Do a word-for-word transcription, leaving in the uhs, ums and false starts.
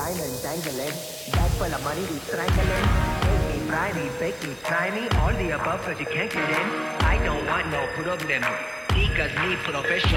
diamond dangling. Bag full of money, we strangling. Take me, fry me, bake me, try me. All the above, cause you can't get in. I don't want no problem. Because me professional.